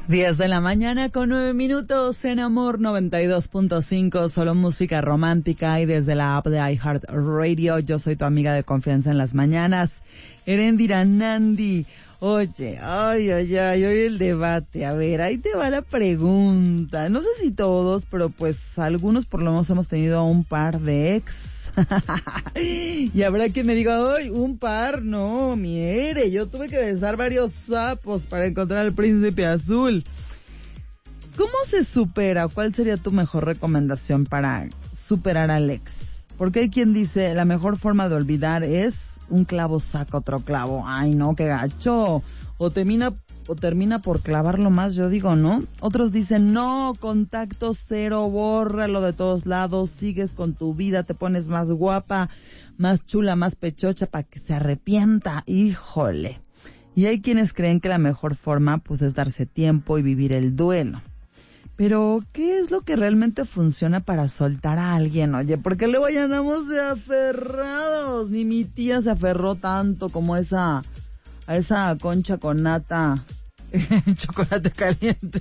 10 de la mañana con 9 minutos en Amor 92.5, solo música romántica, y desde la app de iHeartRadio. Yo soy tu amiga de confianza en las mañanas, Erendira Nandi. Oye, hoy el debate. A ver, ahí te va la pregunta. No sé si todos, pero pues algunos por lo menos hemos tenido un par de ex. Y habrá quien me diga, ¡ay, un par! No, mire, yo tuve que besar varios sapos para encontrar al príncipe azul. ¿Cómo se supera? ¿Cuál sería tu mejor recomendación para superar al ex? Porque hay quien dice, la mejor forma de olvidar es un clavo saca otro clavo. Ay, no, qué gacho. O termina por clavarlo más, yo digo, ¿no? Otros dicen, no, contacto cero, bórralo de todos lados, sigues con tu vida, te pones más guapa, más chula, más pechocha para que se arrepienta. Híjole. Y hay quienes creen que la mejor forma, pues, es darse tiempo y vivir el duelo. Pero, ¿qué es lo que realmente funciona para soltar a alguien? Oye, porque luego ya andamos de aferrados. Ni mi tía se aferró tanto como a esa concha con nata, chocolate caliente.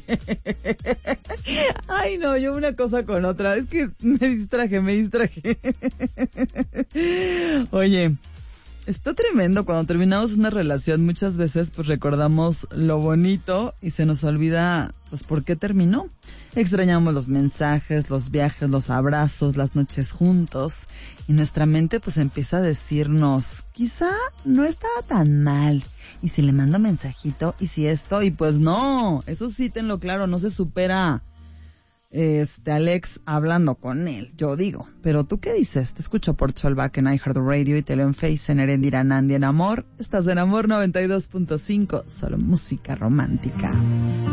Ay, no, yo una cosa con otra. Es que me distraje. Oye, está tremendo cuando terminamos una relación. Muchas veces pues recordamos lo bonito y se nos olvida pues por qué terminó. Extrañamos los mensajes, los viajes, los abrazos, las noches juntos, y nuestra mente pues empieza a decirnos, quizá no estaba tan mal, y si le mando mensajito, y si esto, y pues no, eso sí tenlo claro, no se supera Alex hablando con él, yo digo. Pero ¿tú qué dices? Te escucho por Cholback en iHeartRadio y te leo en Face en Erendira Nandi en Amor. Estás en Amor 92.5, solo música romántica.